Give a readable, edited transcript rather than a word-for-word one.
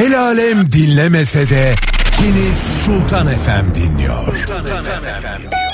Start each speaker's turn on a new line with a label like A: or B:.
A: El alem dinlemese de Kilis Sultan FM dinliyor.